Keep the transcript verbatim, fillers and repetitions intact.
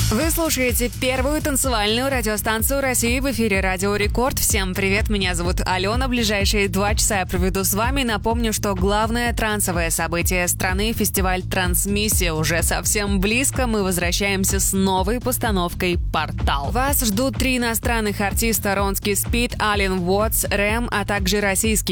Вы слушаете первую танцевальную радиостанцию России в эфире Радио Рекорд. Всем привет, меня зовут Алена. Ближайшие два часа я проведу с вами. Напомню, что главное трансовое событие страны, фестиваль «Трансмиссия», уже совсем близко. Мы возвращаемся с новой постановкой «Портал». Вас ждут три иностранных артиста: Ронски Спид, Ален Уотс, Рэм, а также российский